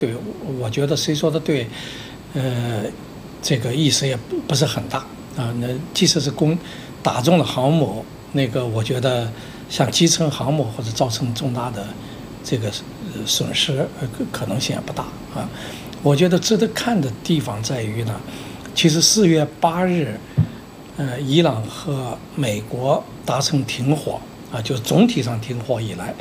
对，我觉得谁说的对，这个意思也不是很大啊。那即使是打中了航母，那个我觉得像击沉航母或者造成重大的这个损失，可能性也不大啊。我觉得值得看的地方在于呢，其实4月8日，伊朗和美国达成停火啊，就总体上停火以来。